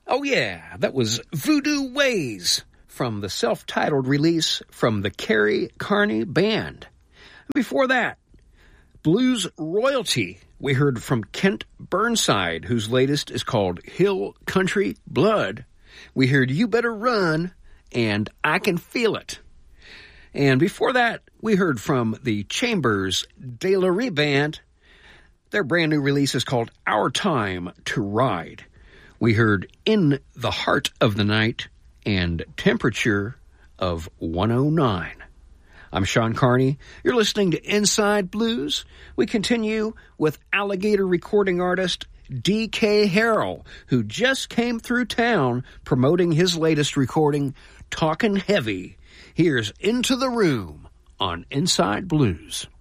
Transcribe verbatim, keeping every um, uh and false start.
Oh yeah, that was Voodoo Ways from the self-titled release from the Kerry Carney Band. Before that, Blues Royalty. We heard from Kent Burnside, whose latest is called Hill Country Blood. We heard You Better Run and I Can Feel It. And before that, we heard from the Chambers de la Rue Band. Their brand new release is called Our Time to Ride. We heard In the Heart of the Night and Temperature of one oh nine. I'm Sean Carney. You're listening to Inside Blues. We continue with Alligator recording artist D K Harrell, who just came through town promoting his latest recording, Talkin' Heavy. Here's Into the Room on Inside Blues.